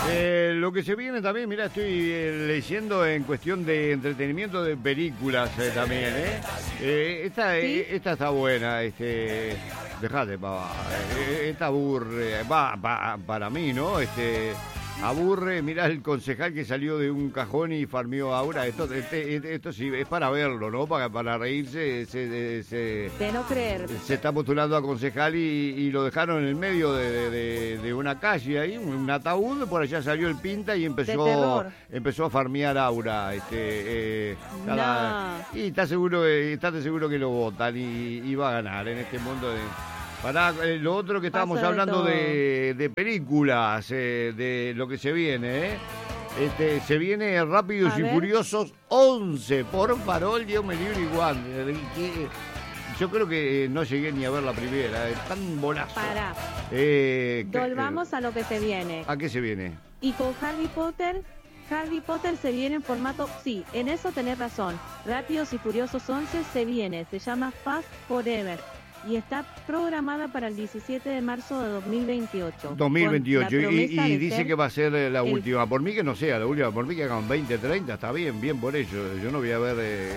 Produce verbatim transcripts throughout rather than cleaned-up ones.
Eh, lo que se viene también, mira, estoy eh, leyendo en cuestión de entretenimiento de películas eh, también, ¿eh? Eh, esta, ¿Sí? eh, esta está buena, este, dejate, pava, eh, esta aburre, va, va, para mí, ¿no? Este, aburre, mirá el concejal que salió de un cajón y farmeó ahora, esto, este, esto sí, es para verlo, ¿no? Para, para reírse, se, se, De no creer. se está postulando a concejal y, y lo dejaron en el medio de, de, de una calle ahí, un ataúd, por allá salió el pinta y empezó, terror. empezó a farmear aura, este, eh, cada- No. y está seguro, eh, estate seguro que lo votan y, y va a ganar en este mundo de. Para eh, lo otro que estábamos Pasa de hablando todo. de, de películas, eh, de lo que se viene, ¿eh? Este, se viene Rápidos A y ver. Furiosos once, por farol, Dios me libre igual. Eh, que- Yo creo que eh, no llegué ni a ver la primera, es tan bolazo. Para. Eh, que- Volvamos a lo que se viene. ¿A qué se viene? Y con Harry Potter, Harry Potter se viene en formato, sí, en eso tenés razón. Rápidos y Furiosos once se viene, se llama Fast Forever. Y está programada para el diecisiete de marzo de dos mil veintiocho. dos mil veintiocho. Con la Y, promesa y de dice ser que va a ser eh, la el- última. Por mí que no sea la última, por mí que hagan veinte, treinta, está bien, bien por ello. Yo no voy a ver. eh,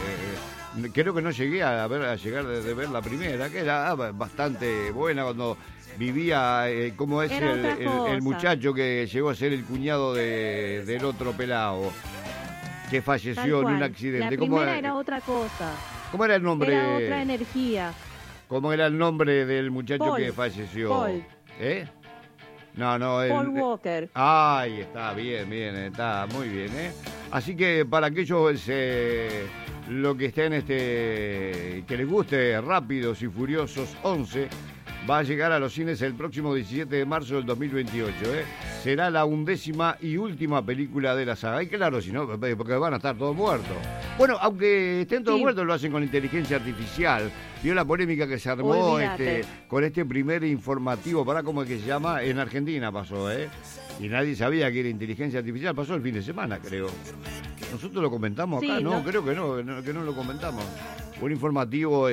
eh, creo que no llegué a ver a llegar de, de ver la primera, que era bastante buena cuando vivía, eh, como es el, Era otra el- el cosa. muchacho que llegó a ser el cuñado de, del otro pelado, que Tal falleció en cual. un accidente. La ¿Cómo, primera era otra cosa. ¿Cómo era el nombre? Era otra energía. ¿Cómo era el nombre del muchacho Paul. que falleció? Paul. ¿Eh? No, no, el, Paul Walker. Ay, está bien, bien, está muy bien, ¿eh? Así que para aquellos eh, lo que estén, este, que les guste Rápidos y Furiosos once, va a llegar a los cines el próximo diecisiete de marzo del dos mil veintiocho, ¿eh? Será la undécima y última película de la saga. Y claro, si no, porque van a estar todos muertos. Bueno, aunque estén todos Sí. muertos, lo hacen con inteligencia artificial. Vio la polémica que se armó Olvídate. este, con este primer informativo, para cómo es que se llama, en Argentina pasó, ¿eh? Y nadie sabía que era inteligencia artificial, pasó el fin de semana, creo. Nosotros lo comentamos acá, Sí, no, no. creo que no, no, que no lo comentamos. Un informativo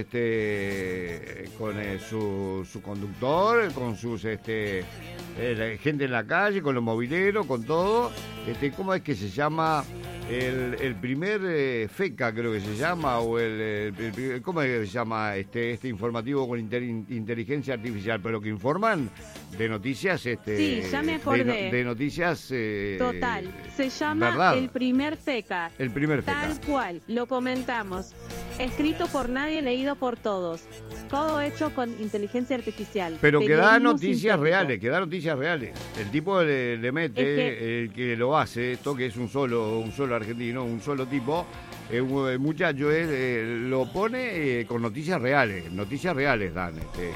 este con eh, su, su conductor, con sus este eh, la gente en la calle, con los mobileros, con todo. Este, ¿cómo es que se llama? El, el primer eh, FECA, creo que se llama, o el, el- el- ¿cómo es que se llama este este informativo con inter- inteligencia artificial? Pero que informan de noticias, este, Sí, ya me de, acordé. no- de noticias. eh, Total. Se llama ¿verdad? El Primer Feca. El primer FECA. Tal cual, lo comentamos. Escrito por nadie, leído por todos. Todo hecho con inteligencia artificial. Pero que da Periodismo noticias sintético. reales, que da noticias reales. El tipo le, le mete, Es que- el que lo hace, esto que es un solo, un solo argentino, un solo tipo, eh, un el muchacho eh, eh, lo pone eh, con noticias reales, noticias reales dan. Este,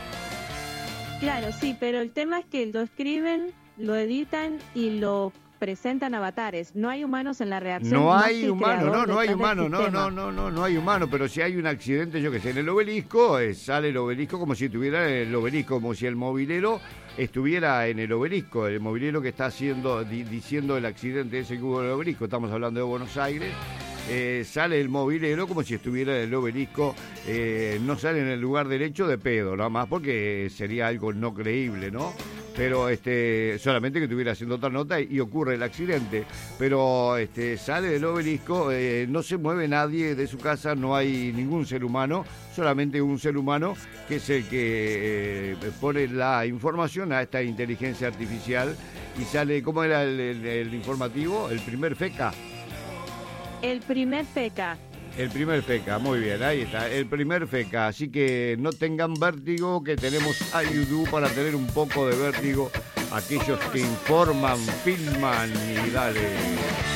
Claro, sí, pero el tema es que lo escriben, lo editan y lo presentan avatares. No hay humanos en la redacción. no más hay que el humano, no, creador no hay detrás del humano, no, sistema. no, no, no, no hay humano, pero si hay un accidente, yo que sé, en el obelisco, eh, sale el obelisco como si estuviera en el obelisco, como si el mobilero estuviera en el obelisco, el mobilero que está haciendo, di- diciendo el accidente ese que hubo en el obelisco, estamos hablando de Buenos Aires. Eh, sale el mobilero como si estuviera en el obelisco, eh, no sale en el lugar derecho de pedo, nada más porque sería algo no creíble, ¿no? Pero este, solamente que estuviera haciendo otra nota y, y ocurre el accidente. Pero este, sale del obelisco, eh, no se mueve nadie de su casa, no hay ningún ser humano, solamente un ser humano que es el que eh, pone la información a esta inteligencia artificial y sale, ¿cómo era el, el- el informativo? El primer FECA. El Primer Feca. El primer FECA, muy bien, ahí está, el primer FECA. Así que no tengan vértigo, que tenemos a YouTube para tener un poco de vértigo. Aquellos que informan, filman y dale.